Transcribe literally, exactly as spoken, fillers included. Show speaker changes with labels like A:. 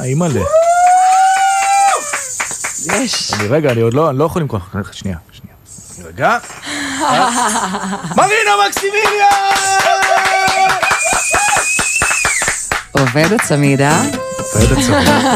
A: אימא'לה.
B: יש.
A: אני רגע, אני עוד לא, אני לא יכול למכור. שנייה, שנייה. רגע. מרינה מקסימיליאן!
B: עובדת צמידה.
A: עובדת צמידה.